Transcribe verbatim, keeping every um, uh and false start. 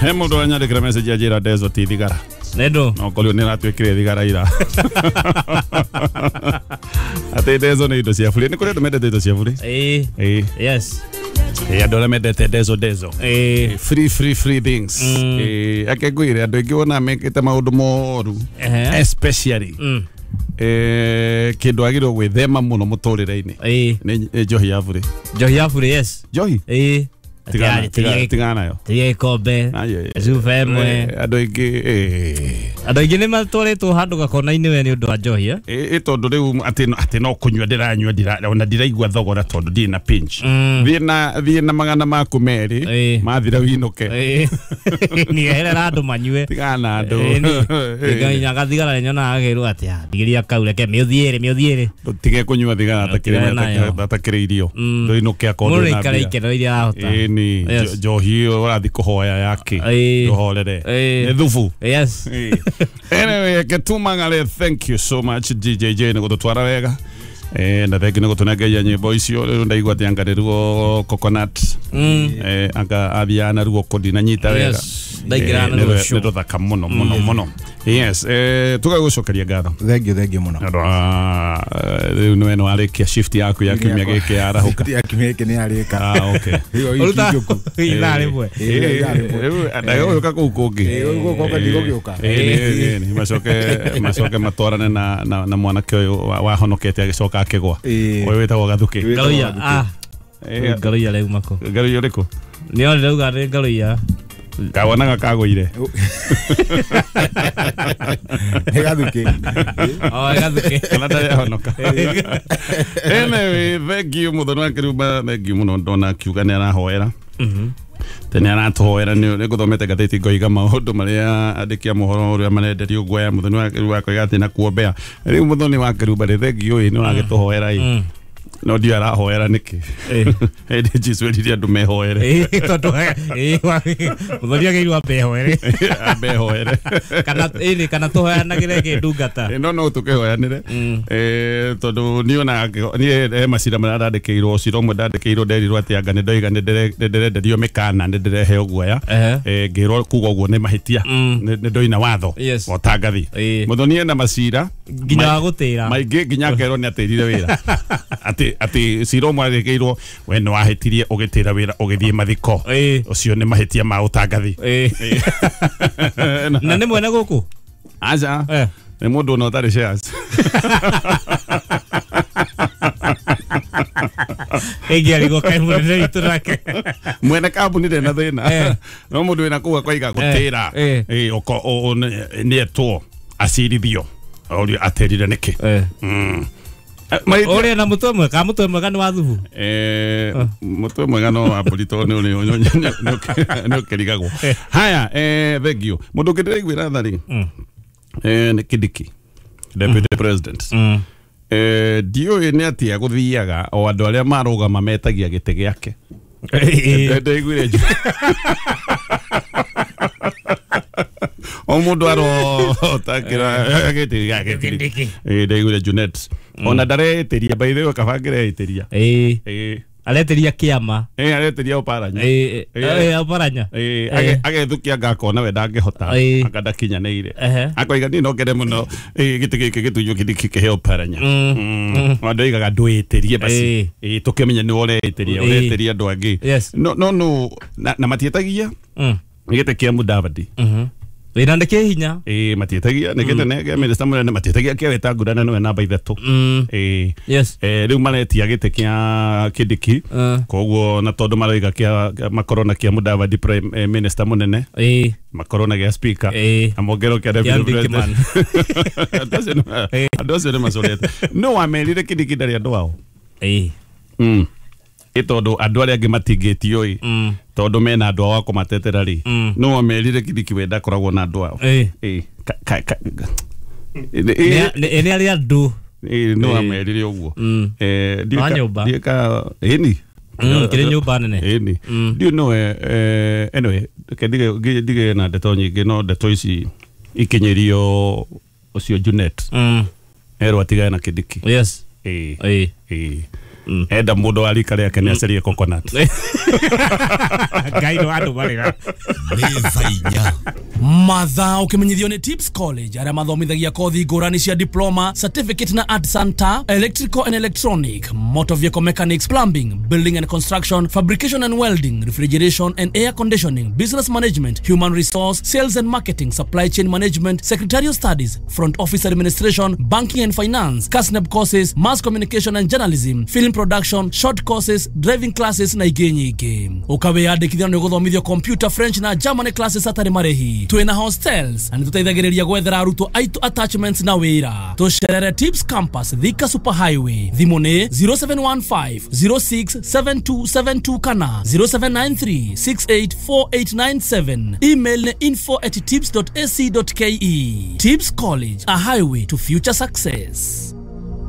Hemo ndo anyandikira message ya jira Dezo ti thigara. Nendo. No kolio ni ratwikire thigara ira. Ate Dezo ni indo cia bure. Ni kuri ndo mendete indo cia bure. Eh. Eh. Yes. Eh, andora mendete Dezo Dezo. Eh. Free free free things. Mm. Eh, akegwire andu ingi wona mekite maundu moru. Eh. Especially. Mm. Eh, kindu agiro gwithema muno muturire-ini. Eh. Ni njohi ya bure. Njohi ya bure, yes. Njohi. Eh. Tigana tigana yo. Tiye kobe. Zuve mwe. Ando ingi eh. Ando ingi ni matwaretwo handu gakona-ini we ni undu wa njohi eh. Eh tondu riu ati ati no kunywa ndiranywa ndira ona ndiraigua thogora tondu ndi na pinch. Thina thina magana maku meri mathira winuke. Eh. Ni hera andu manyue. Tigana andu. Ngai nyaga thigara nyona agirwo ati ndigiria kaure ke miuthiere miuthiere. Tige kunywa thigara atakire atakire irio. Ndoinuke akondo na. Muri kare ikero iria ahota. Ni njohi urathi kuhoya yake ruhorere ni thubu. Yes. Anyway, Ketumangale, thank you so much D J J ni gututwara wega. Eh na thegi ni gutunegeia nyimbo icio riu ndaigua tiangariruo coconut. Eh anga abiana ruo kodina nyita wega. Ndaigirana ruo ni ruthaka muno muno muno. Yes, eh tugagucokeria ngatho. Thank you, thank you muno. Riu ni weno arikia shift yaku ya kimya giki arahuka. Ya kimya giki ni arika. Ah, okay. Uruta ithari bwe. Riu ndayo yoka kukungi. Eh ugo koka ndigogioka. Eh ni macoke macoke matwarane na na mwanake uyu wahonokete agicoka akigwa. Wewe wetagwo Gathuki. Garuya. Ah. Eh Garuya leo mako. Garuya riko. Ni ole rauga re Garuya. Kawonaga kagoire. Gathuki. Oh, Gathuki. Kana ta honoka. Anyway, thank you muthoni wa Kiruba, thank you muno ndona kiuga ni arahoera. Mhm. Tene aratohoera ni guthomete gatheti ngoiga maundu maria andikia mohoro uria marenderio gwa muthoni wa Kiruba koiga na kuombea. Riu muthoni wa Kiruba thank you ni wagituhoera i. No dia ra hoera niki eh edi jisu edi andu mehoere eh tondu eh muthoni agirwa behoere behoere kana ini kana tuhoyanagire kindungata no no tukihoyanire eh tondu ni ona ni eh macira marandikirwo ciro mwe ndandikirwo nderirwo ati anga ndoiga nderenderio mikana nderehe uguoya eh ngirwo kuga uguo ni mahitia ndoina watho otangathi muthoni ena macira nginya gutira maingi nginya ngerwo ni atirire wira ati ati ciro mwagekeirwo we no wahetirie ugitira wira ugithie mathiko ucio ni mahitia ma utangathi na ni mwene guku aja ni mundu no tari shares Egia go kai mwene iturake mwene kambuni ndena thina no mundu wina kuga kwaiga gutira eh oko ni eto acirithio ori aterire niki mm Ore na mutwe mwe ka mutwe mwe kana wathubu eh mutwe mwe kana wa polito ni ni no kerigagwo haya eh thank you mundu ngindiraigwira thari eh ni Kidiki deputy president eh dio ni ati aguthiaga o andu aria marugama metagia gite giake ndaigwire o mundu aro takira gite giake Kidiki eh ndaigwire Junet ona ndareteria by the way kabangire eteria eh eh aleteria kiama eh aleteria oparanya eh eh oparanya eh agethukia ngakona we ndangehota akanda kinyaneire akoiga ni no ngere muno eh giti giki gituyo Kidiki ke oparanya mm wandoigaga ndweterie basi eh tukimenya ni oreteria oreteria andu angi no no no na matietagia mm giti kia Mudavadi mhm Wina ndeke hinya eh matietagia nekete nege minister munene matietagia kia wetangurana no namba ithatu eh yes eh riu maretia gite kia Kidiki koguo na tondu maraiga kia makorona kia Mudavadi prime minister munene eh makorona kia speaker amogero kia deputy president adoze ne masolete no wamerire Kidiki ndari andu wao eh mm itondo andu aria angi matingitio i tondu mena andu ao kumatetera ri no wamerire Kidiki wenda koragwo na andu ao eh eh ene ari andu eh no wamerire uguo eh dieka eni kire nyumba nene eni do you know eh anyway kedige dige na deto nyingi no deto ici ikinyerio ucio Junet mm ero atiga na Kidiki yes eh eh enda mudo alika ya kenya serie coconut gaino ando barega Methainya Matha ukimenyithio ni Tips College aria mathomithagia kothi ngurani cia diploma, certificate na art center, electrical and electronic, motor vehicle mechanics, plumbing, building and construction, fabrication and welding, refrigeration and air conditioning, business management, human resource, sales and marketing, supply chain management, secretarial studies, front office administration, banking and finance, C A S N E B courses, mass communication and journalism, film production, short courses, driving classes na ingĩ nyingĩ. Ukaweyandĩkithia nĩ gũthomithio computer, French na German classes atarĩ marĩhi. Twina hostels na nĩtũteithagĩrĩria gwethera arutwo aitũ attachments na wĩra. Tũcerere Tips Campus Thika Super Highway. Thimũ nĩ zero seven one five zero six seven two seven two kana zero seven nine three six eight four eight nine seven. Email nĩ info at tips dot a c dot k e. Tips College, a highway to future success.